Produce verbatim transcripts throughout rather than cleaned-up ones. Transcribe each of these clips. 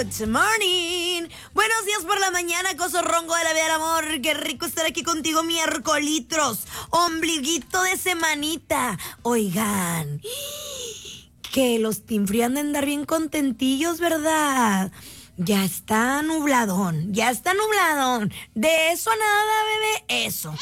Good morning. Buenos días por la mañana, coso ronco de la vida del amor. Qué rico estar aquí contigo, miércolitros, ombliguito de semanita. Oigan, que los Team Free han de andar bien contentillos, ¿verdad? Ya está nubladón, ya está nubladón. De eso nada, bebé, eso.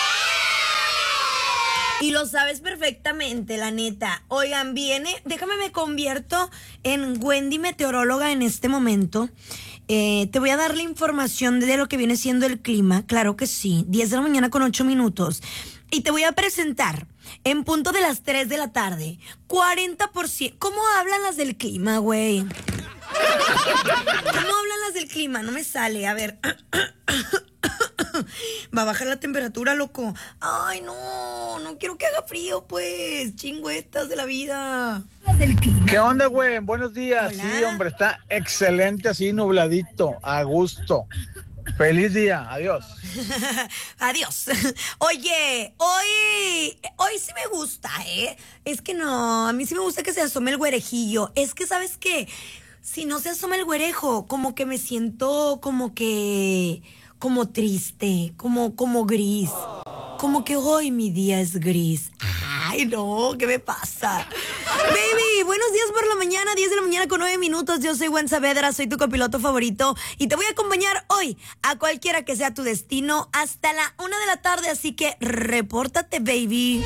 Y lo sabes perfectamente, la neta. Oigan, viene, déjame me convierto en Wendy meteoróloga en este momento. Eh, te voy a dar la información de lo que viene siendo el clima. Claro que sí, diez de la mañana con ocho minutos. Y te voy a presentar en punto de las tres de la tarde, cuarenta por ciento. ¿Cómo hablan las del clima, güey? ¿Cómo hablan las del clima? No me sale, a ver. Va a bajar la temperatura, loco. Ay, no, no quiero que haga frío, pues. Chingüetas de la vida. ¿Qué onda, güey? Buenos días. Hola. Sí, hombre, está excelente así, nubladito, a gusto. Feliz día, adiós. Adiós. Oye, hoy, hoy sí me gusta, ¿eh? Es que no, a mí sí me gusta que se asome el güerejillo. Es que, ¿sabes qué? Si no se asoma el güerejo, como que me siento como que... como triste, como, como gris. Como que hoy mi día es gris. Ay, no, ¿qué me pasa? Baby, buenos días por la mañana, diez de la mañana con nueve minutos. Yo soy Gwen Saavedra, soy tu copiloto favorito y te voy a acompañar hoy a cualquiera que sea tu destino hasta la una de la tarde, así que repórtate, baby.